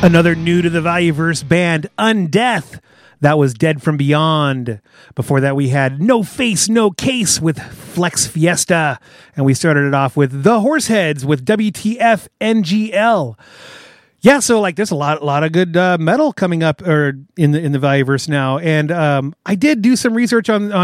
Another new to the Valueverse band, Undeath. That was Dead from Beyond. Before that, we had No Face, No Case with Flex Fiesta. And we started it off with The Horseheads with WTF NGL. Yeah, so like there's a lot of good metal coming up or in the Valueverse now. And I did do some research on